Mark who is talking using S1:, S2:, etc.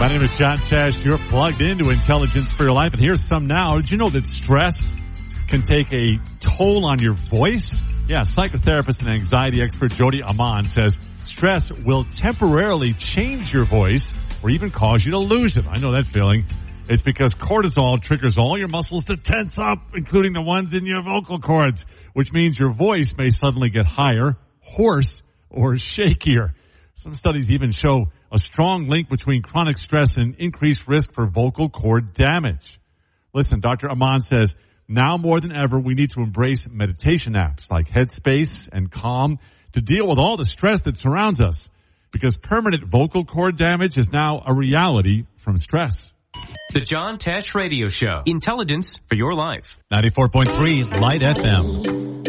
S1: My name is John Tesh. You're plugged into Intelligence for Your Life. And here's some now. Did you know that stress can take a toll on your voice? Yeah, psychotherapist and anxiety expert Jody Aman says stress will temporarily change your voice or even cause you to lose it. I know that feeling. It's because cortisol triggers all your muscles to tense up, including the ones in your vocal cords, which means your voice may suddenly get higher, hoarse, or shakier. Some studies even show a strong link between chronic stress and increased risk for vocal cord damage. Listen, Dr. Aman says, now more than ever, we need to embrace meditation apps like Headspace and Calm to deal with all the stress that surrounds us, because permanent vocal cord damage is now a reality from stress.
S2: The John Tesh Radio Show. Intelligence for your life.
S3: 94.3 Light FM.